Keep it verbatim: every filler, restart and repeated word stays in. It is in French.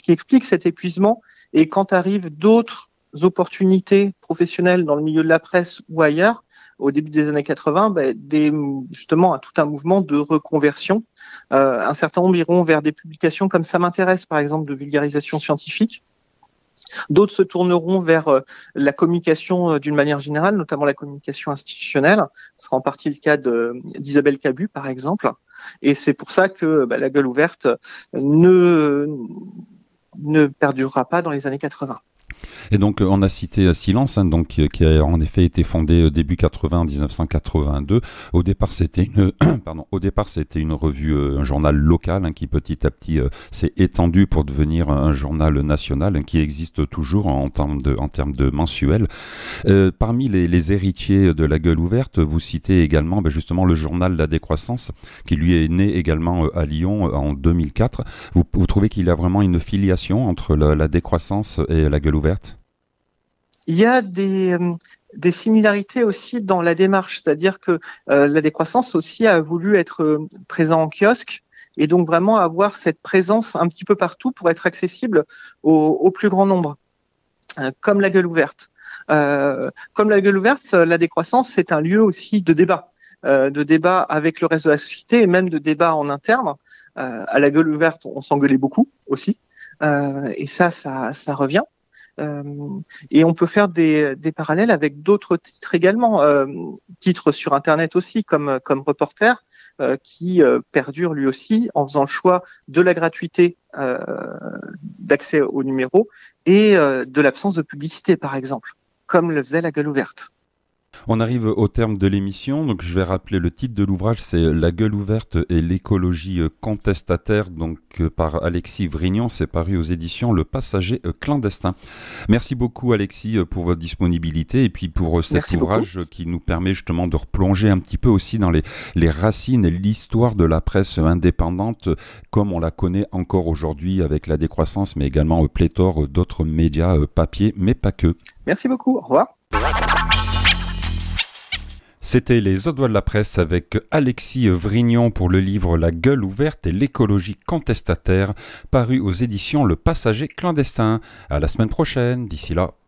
qui explique cet épuisement. Et quand arrivent d'autres opportunités professionnelles dans le milieu de la presse ou ailleurs, au début des années quatre-vingts, ben, des, justement, tout un mouvement de reconversion. Euh, un certain nombre iront vers des publications comme Ça m'intéresse, par exemple, de vulgarisation scientifique. D'autres se tourneront vers euh, la communication euh, d'une manière générale, notamment la communication institutionnelle. Ce sera en partie le cas de, d'Isabelle Cabu, par exemple. Et c'est pour ça que bah, la gueule ouverte ne, ne perdurera pas dans les années quatre-vingts. Et donc on a cité Silence, hein, donc qui a en effet été fondé début quatre-vingts, dix-neuf cent quatre-vingt-deux. Au départ c'était une, pardon, au départ c'était une revue, un journal local hein, qui petit à petit euh, s'est étendu pour devenir un journal national hein, qui existe toujours en termes de, en termes de mensuel. Euh, parmi les, les héritiers de la gueule ouverte, vous citez également ben, justement le journal La Décroissance, qui lui est né également à Lyon en deux mille quatre. Vous, vous trouvez qu'il y a vraiment une filiation entre la, la Décroissance et la gueule ouverte? Il y a des, des similarités aussi dans la démarche, c'est-à-dire que euh, la Décroissance aussi a voulu être euh, présent en kiosque et donc vraiment avoir cette présence un petit peu partout pour être accessible au, au plus grand nombre, euh, comme la gueule ouverte. Euh, comme la gueule ouverte, la Décroissance, c'est un lieu aussi de débat, euh, de débat avec le reste de la société et même de débat en interne. Euh, à la gueule ouverte, on s'engueulait beaucoup aussi, euh, et ça, ça, ça revient. Euh, et on peut faire des, des parallèles avec d'autres titres également, euh, titres sur Internet aussi, comme comme Reporter, euh, qui euh, perdure lui aussi en faisant le choix de la gratuité euh, d'accès au numéro et euh, de l'absence de publicité, par exemple, comme le faisait la gueule ouverte. On arrive au terme de l'émission, donc je vais rappeler le titre de l'ouvrage, c'est La gueule ouverte et l'écologie contestataire, donc par Alexis Vrignon, c'est paru aux éditions Le Passager clandestin. Merci beaucoup Alexis pour votre disponibilité et puis pour cet Merci ouvrage beaucoup. qui nous permet justement de replonger un petit peu aussi dans les, les racines et l'histoire de la presse indépendante comme on la connaît encore aujourd'hui avec La Décroissance, mais également pléthore d'autres médias papier, mais pas que. Merci beaucoup, au revoir. C'était les Audois de la presse avec Alexis Vrignon pour le livre La gueule ouverte et l'écologie contestataire, paru aux éditions Le Passager clandestin. À la semaine prochaine, d'ici là.